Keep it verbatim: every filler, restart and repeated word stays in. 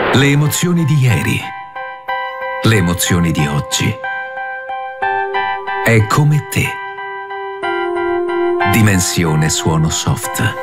Le emozioni di ieri. Le emozioni di oggi. È come te. Dimensione Suono Soft.